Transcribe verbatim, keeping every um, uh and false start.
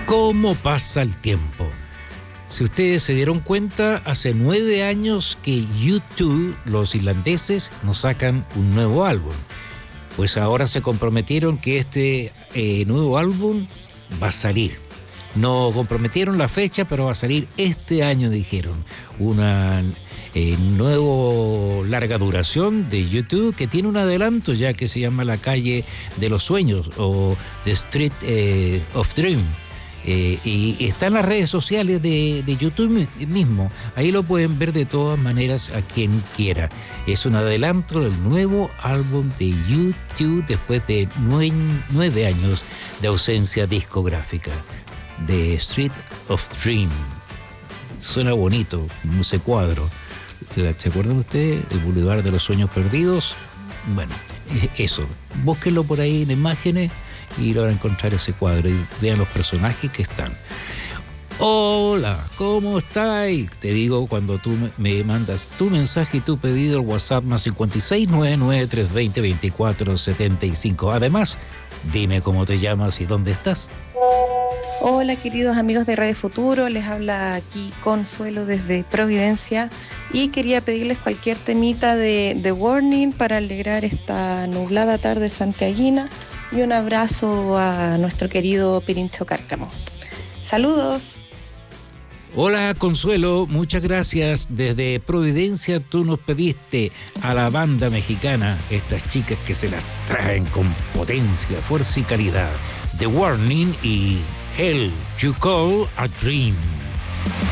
¿Cómo pasa el tiempo? Si ustedes se dieron cuenta, hace nueve años que U dos, los irlandeses, nos sacan un nuevo álbum. Pues ahora se comprometieron que este eh, nuevo álbum va a salir. No comprometieron la fecha, pero va a salir este año, dijeron. Una eh, nuevo larga duración de U dos que tiene un adelanto ya que se llama La Calle de los Sueños o The Street eh, of Dream. Eh, y está en las redes sociales de, de YouTube mismo. Ahí lo pueden ver de todas maneras a quien quiera. Es un adelanto del nuevo álbum de U dos después de nueve, nueve años de ausencia discográfica. The Street of Dream. Suena bonito, ese cuadro. ¿Se acuerdan ustedes? El Boulevard de los Sueños Perdidos. Bueno, eso. Búsquenlo por ahí en imágenes y lo van a encontrar ese cuadro y vean los personajes que están. Hola, ¿cómo estáis? Te digo cuando tú me mandas tu mensaje y tu pedido al WhatsApp más cinco seis nueve nueve tres dos cero dos cuatro siete cinco. Además, dime cómo te llamas y dónde estás. Hola queridos amigos de Radio Futuro, les habla aquí Consuelo desde Providencia y quería pedirles cualquier temita de The Warning para alegrar esta nublada tarde santiaguina y un abrazo a nuestro querido Pirincho Cárcamo. ¡Saludos! Hola Consuelo, muchas gracias. Desde Providencia tú nos pediste a la banda mexicana, estas chicas que se las traen con potencia, fuerza y calidad. The Warning y Hell You Call a Dream.